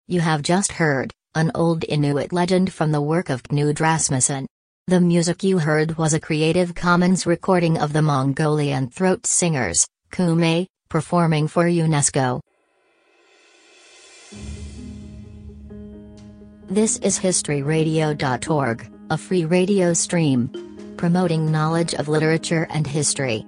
You have just heard an old Inuit legend from the work of Knud Rasmussen. The music you heard was a Creative Commons recording of the Mongolian throat singers, Kume, performing for UNESCO. This is historyradio.org, a free radio stream promoting knowledge of literature and history.